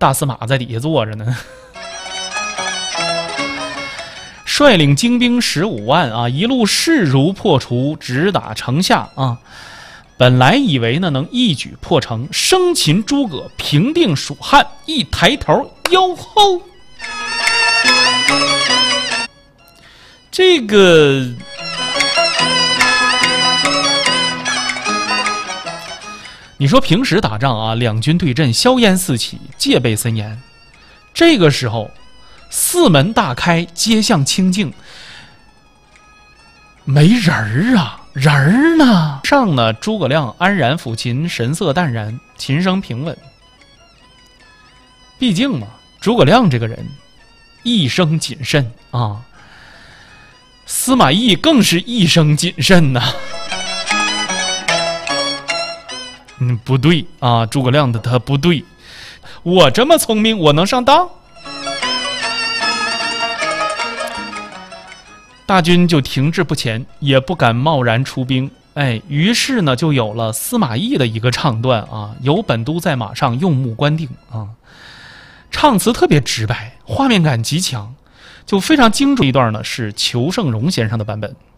大司马在底下坐着呢。率领精兵15万啊，一路势如破竹，直打城下啊。本来以为呢能一举破城，生擒诸葛，平定蜀汉。一抬头，哟吼！这个你说平时打仗啊，两军对阵，硝烟四起，戒备森严。这个时候，四门大开，街巷清静，没人儿啊。人儿呢？上呢？诸葛亮安然抚琴，神色淡然，琴声平稳。毕竟嘛，诸葛亮这个人一生谨慎啊，司马懿更是一生谨慎呐。不对啊，诸葛亮的他不对，我这么聪明，我能上当？大军就停滞不前，也不敢贸然出兵。于是呢，就有了司马懿的一个唱段啊，有本都在马上，用目关定啊，唱词特别直白，画面感极强，就非常精准。一段呢是裘盛戎先生的版本。